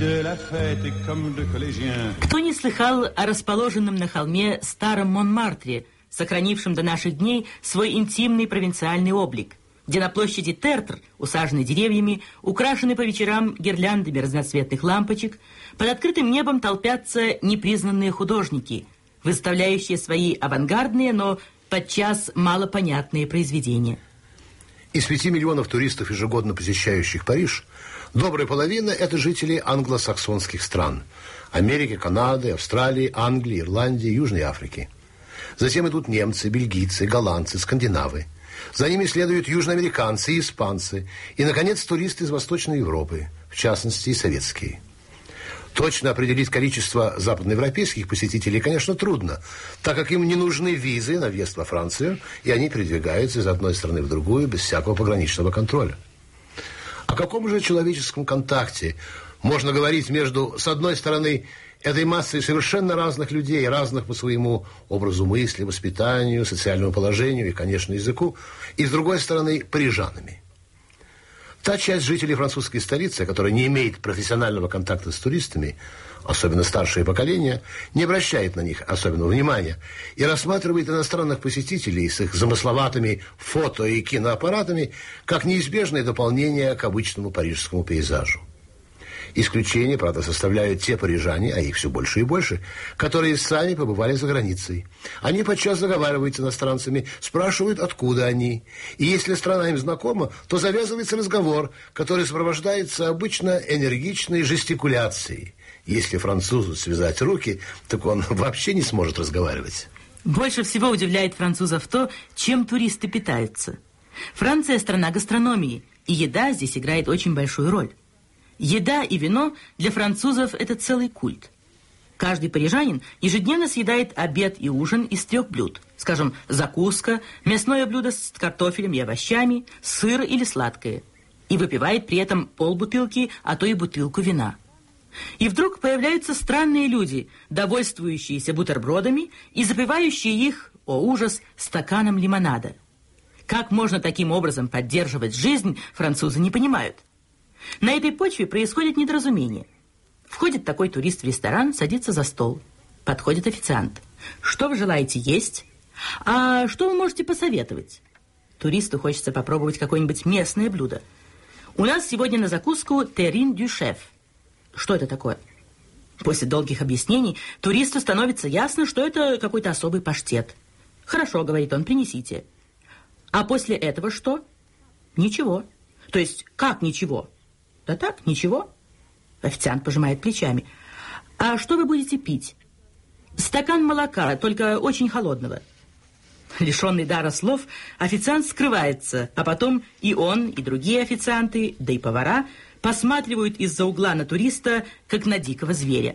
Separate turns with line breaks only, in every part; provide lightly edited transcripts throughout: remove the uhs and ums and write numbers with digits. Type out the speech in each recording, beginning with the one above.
Кто не слыхал о расположенном на холме старом Монмартре, сохранившем до наших дней свой интимный провинциальный облик, где на площади Тертр, усаженной деревьями, украшены по вечерам гирляндами разноцветных лампочек, под открытым небом толпятся непризнанные художники, выставляющие свои авангардные, но подчас малопонятные произведения.
Из 5 миллионов туристов, ежегодно посещающих Париж, добрая половина – это жители англосаксонских стран – Америки, Канады, Австралии, Англии, Ирландии, Южной Африки. Затем идут немцы, бельгийцы, голландцы, скандинавы. За ними следуют южноамериканцы и испанцы. И, наконец, туристы из Восточной Европы, в частности, и советские. Точно определить количество западноевропейских посетителей, конечно, трудно, так как им не нужны визы на въезд во Францию, и они передвигаются из одной страны в другую без всякого пограничного контроля. О каком же человеческом контакте можно говорить между, с одной стороны, этой массой совершенно разных людей, разных по своему образу мысли, воспитанию, социальному положению и, конечно, языку, и, с другой стороны, парижанами? Та часть жителей французской столицы, которая не имеет профессионального контакта с туристами, особенно старшее поколение, не обращает на них особенного внимания и рассматривает иностранных посетителей с их замысловатыми фото- и киноаппаратами как неизбежное дополнение к обычному парижскому пейзажу. Исключение, правда, составляют те парижане, а их все больше и больше, которые сами побывали за границей. Они подчас заговаривают с иностранцами, спрашивают, откуда они. И если страна им знакома, то завязывается разговор, который сопровождается обычно энергичной жестикуляцией. Если французу связать руки, так он вообще не сможет разговаривать.
Больше всего удивляет французов то, чем туристы питаются. Франция – страна гастрономии, и еда здесь играет очень большую роль. Еда и вино для французов – это целый культ. Каждый парижанин ежедневно съедает обед и ужин из 3 блюд. Скажем, закуска, мясное блюдо с картофелем и овощами, сыр или сладкое. И выпивает при этом полбутылки, а то и бутылку вина. И вдруг появляются странные люди, довольствующиеся бутербродами и запивающие их, о ужас, стаканом лимонада. Как можно таким образом поддерживать жизнь, французы не понимают. На этой почве происходит недоразумение. Входит такой турист в ресторан, садится за стол. Подходит официант. Что вы желаете есть? А что вы можете посоветовать? Туристу хочется попробовать какое-нибудь местное блюдо. У нас сегодня на закуску terrine du chef. Что это такое? После долгих объяснений туристу становится ясно, что это какой-то особый паштет. Хорошо, говорит он, принесите. А после этого что? Ничего. То есть, как ничего? Да так, ничего. Официант пожимает плечами. А что вы будете пить? Стакан молока, только очень холодного. Лишенный дара слов, официант скрывается, а потом и он, и другие официанты, да и повара посматривают из-за угла на туриста, как на дикого зверя.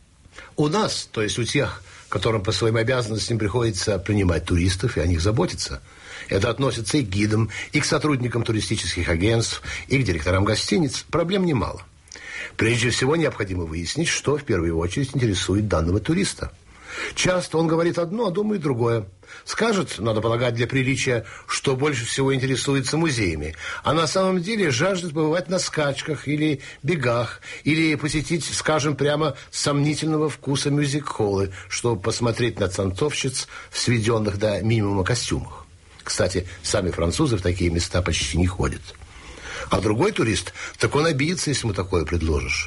У нас, то есть у тех, которым по своим обязанностям приходится принимать туристов и о них заботиться, это относится и к гидам, и к сотрудникам туристических агентств, и к директорам гостиниц, проблем немало. Прежде всего, необходимо выяснить, что в первую очередь интересует данного туриста. Часто он говорит одно, а думает другое. Скажет, надо полагать для приличия, что больше всего интересуется музеями, а на самом деле жаждет побывать на скачках или бегах, или посетить, скажем прямо, сомнительного вкуса мюзик-холлы, чтобы посмотреть на танцовщиц в сведенных до минимума костюмах. Кстати, сами французы в такие места почти не ходят. А другой турист, так он обидится, если ему такое предложишь.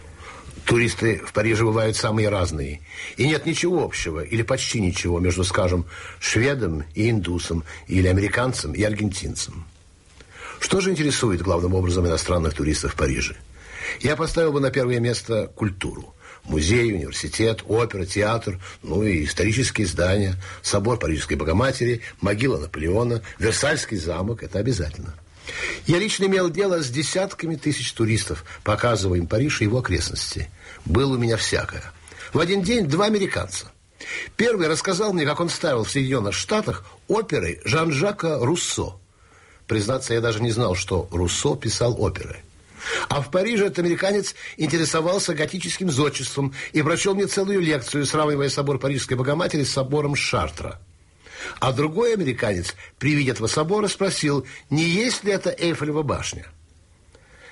Туристы в Париже бывают самые разные. И нет ничего общего, или почти ничего, между, скажем, шведом и индусом, или американцем и аргентинцем. Что же интересует главным образом иностранных туристов в Париже? Я поставил бы на первое место культуру. Музей, университет, опера, театр, ну и исторические здания, собор Парижской Богоматери, могила Наполеона, Версальский замок – это обязательно. Я лично имел дело с десятками тысяч туристов, показывая им Париж и его окрестности. Было у меня всякое. В один день 2 американца. Первый рассказал мне, как он ставил в Соединенных Штатах оперы Жан-Жака Руссо. Признаться, я даже не знал, что Руссо писал оперы. А в Париже этот американец интересовался готическим зодчеством и прочел мне целую лекцию, сравнивая собор Парижской Богоматери с собором Шартра. А другой американец при виде этого собора спросил, не есть ли это Эйфелева башня.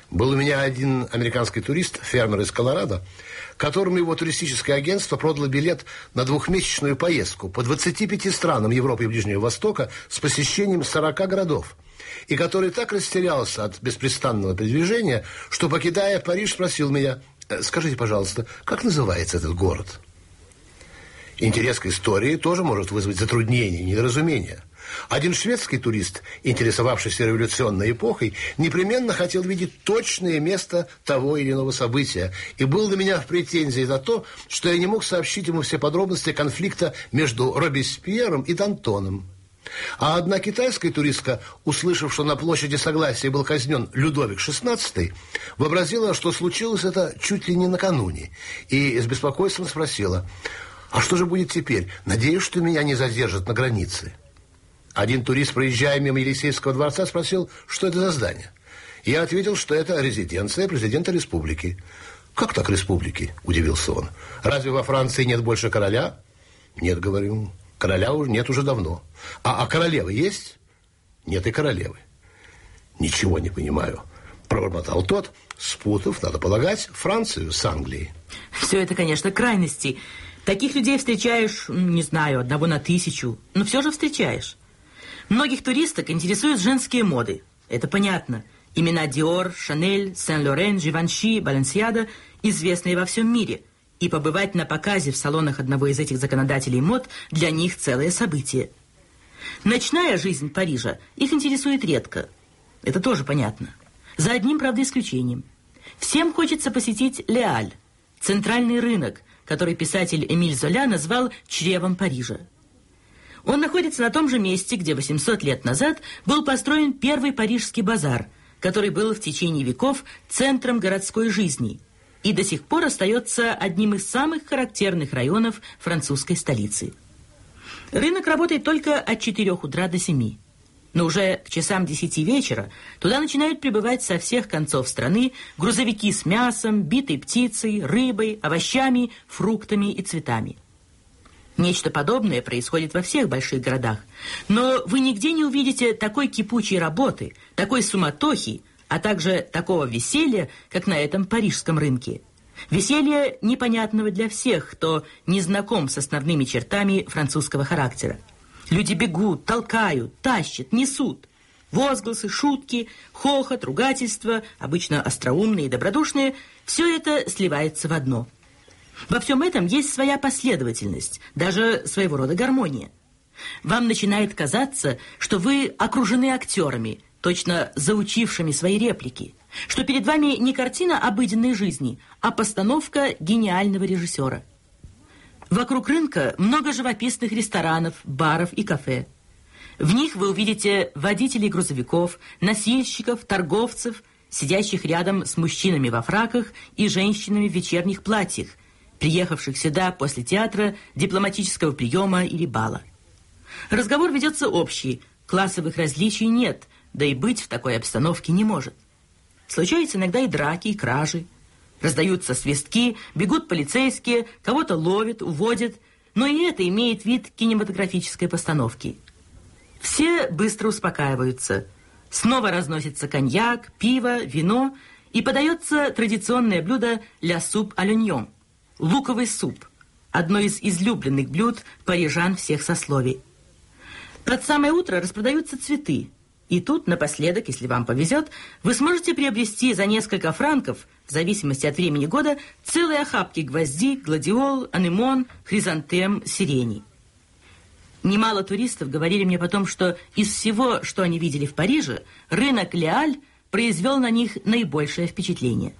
Был у меня один американский турист, фермер из Колорадо, которому его туристическое агентство продало билет на 2-месячную поездку по 25 странам Европы и Ближнего Востока с посещением 40 городов, и который так растерялся от беспрестанного передвижения, что, покидая Париж, спросил меня: «Скажите, пожалуйста, как называется этот город?» Интерес к истории тоже может вызвать затруднения и недоразумения. Один шведский турист, интересовавшийся революционной эпохой, непременно хотел видеть точное место того или иного события и был на меня в претензии за то, что я не мог сообщить ему все подробности конфликта между Робеспьером и Д'Антоном. А одна китайская туристка, услышав, что на площади Согласия был казнен Людовик XVI, вообразила, что случилось это чуть ли не накануне, и с беспокойством спросила: «А что же будет теперь? Надеюсь, что меня не задержат на границе». Один турист, проезжая мимо Елисейского дворца, спросил, что это за здание. Я ответил, что это резиденция президента республики. «Как так республики?» – удивился он. «Разве во Франции нет больше короля?» «Нет, говорю, короля нет уже давно». А королева есть?» «Нет и королевы». «Ничего не понимаю», – пробормотал тот, спутав, надо полагать, Францию с Англией.
Все это, конечно, крайности. Таких людей встречаешь, не знаю, 1 на 1000, но все же встречаешь. Многих туристок интересуют женские моды. Это понятно. Имена Диор, Шанель, Сен-Лорен, Живанши, Баленсиада известные во всем мире. И побывать на показе в салонах одного из этих законодателей мод для них целое событие. Ночная жизнь Парижа их интересует редко. Это тоже понятно. За одним, правда, исключением. Всем хочется посетить Леаль, центральный рынок, который писатель Эмиль Золя назвал «чревом Парижа». Он находится на том же месте, где 800 лет назад был построен первый парижский базар, который был в течение веков центром городской жизни и до сих пор остается одним из самых характерных районов французской столицы. Рынок работает только от 4 утра до 7. Но уже к часам 10 вечера туда начинают прибывать со всех концов страны грузовики с мясом, битой птицей, рыбой, овощами, фруктами и цветами. Нечто подобное происходит во всех больших городах, но вы нигде не увидите такой кипучей работы, такой суматохи, а также такого веселья, как на этом парижском рынке. Веселье непонятного для всех, кто не знаком с основными чертами французского характера. Люди бегут, толкают, тащат, несут. Возгласы, шутки, хохот, ругательства, обычно остроумные и добродушные, все это сливается в одно. Во всем этом есть своя последовательность, даже своего рода гармония. Вам начинает казаться, что вы окружены актерами, точно заучившими свои реплики, что перед вами не картина обыденной жизни, а постановка гениального режиссера. Вокруг рынка много живописных ресторанов, баров и кафе. В них вы увидите водителей грузовиков, носильщиков, торговцев, сидящих рядом с мужчинами во фраках и женщинами в вечерних платьях, приехавших сюда после театра, дипломатического приема или бала. Разговор ведется общий, классовых различий нет, да и быть в такой обстановке не может. Случаются иногда и драки, и кражи. Раздаются свистки, бегут полицейские, кого-то ловят, уводят, но и это имеет вид кинематографической постановки. Все быстро успокаиваются. Снова разносится коньяк, пиво, вино, и подается традиционное блюдо «ля суп а l'oignon» – луковый суп, одно из излюбленных блюд парижан всех сословий. Под самое утро распродаются цветы. И тут, напоследок, если вам повезет, вы сможете приобрести за несколько франков, в зависимости от времени года, целые охапки гвоздей, гладиол, анемон, хризантем, сирени. Немало туристов говорили мне потом, что из всего, что они видели в Париже, рынок Леаль произвел на них наибольшее впечатление.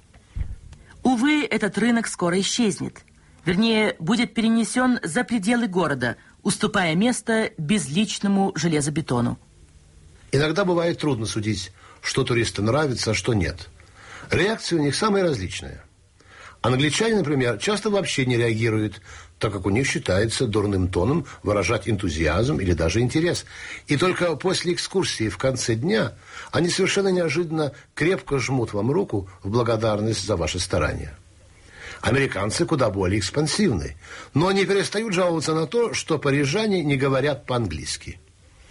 Увы, этот рынок скоро исчезнет. Вернее, будет перенесен за пределы города, уступая место безличному железобетону.
Иногда бывает трудно судить, что туристу нравится, а что нет. Реакции у них самые различные. Англичане, например, часто вообще не реагируют, так как у них считается дурным тоном выражать энтузиазм или даже интерес. И только после экскурсии в конце дня они совершенно неожиданно крепко жмут вам руку в благодарность за ваши старания. Американцы куда более экспансивны, но они перестают жаловаться на то, что парижане не говорят по-английски.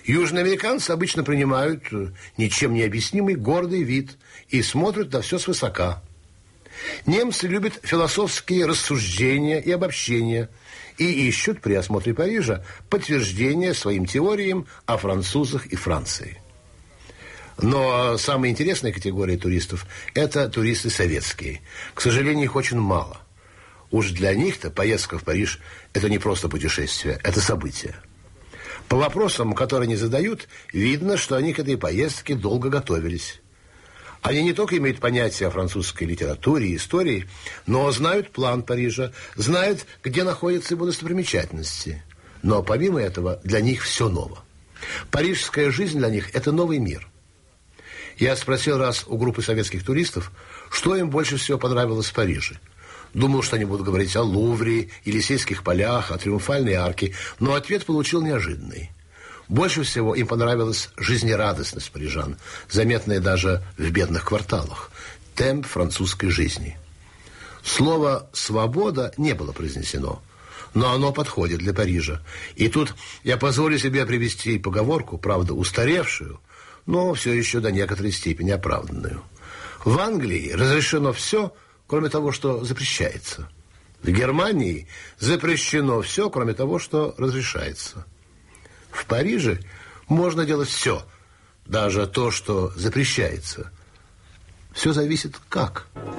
Южноамериканцы обычно принимают ничем не объяснимый гордый вид и смотрят на все свысока. Немцы любят философские рассуждения и обобщения и ищут при осмотре Парижа подтверждения своим теориям о французах и Франции. Но самая интересная категория туристов – это туристы советские. К сожалению, их очень мало. Уж для них-то поездка в Париж – это не просто путешествие, это событие. По вопросам, которые они задают, видно, что они к этой поездке долго готовились. Они не только имеют понятие о французской литературе и истории, но знают план Парижа, знают, где находятся его достопримечательности. Но помимо этого, для них все ново. Парижская жизнь для них – это новый мир. Я спросил раз у группы советских туристов, что им больше всего понравилось в Париже. Думал, что они будут говорить о Лувре, Елисейских полях, о Триумфальной арке, но ответ получил неожиданный. Больше всего им понравилась жизнерадостность парижан, заметная даже в бедных кварталах, темп французской жизни. Слово «свобода» не было произнесено, но оно подходит для Парижа. И тут я позволю себе привести поговорку, правда, устаревшую, но все еще до некоторой степени оправданную. В Англии разрешено все, кроме того, что запрещается. В Германии запрещено все, кроме того, что разрешается. В Париже можно делать все, даже то, что запрещается. Все зависит как.